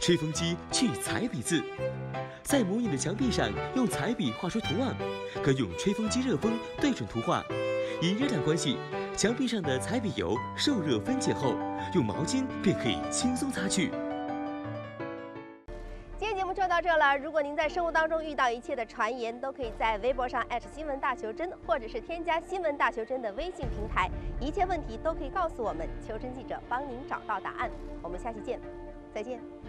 吹风机去彩笔字，在模拟的墙壁上用彩笔画出图案，可用吹风机热风对准图画。因热量关系，墙壁上的彩笔油受热分解后，用毛巾便可以轻松擦去。 今天节目就到这了。如果您在生活当中遇到一切的传言，都可以在微博上新闻大求真，或者是添加新闻大求真的微信平台，一切问题都可以告诉我们，求真记者帮您找到答案。我们下期见，再见。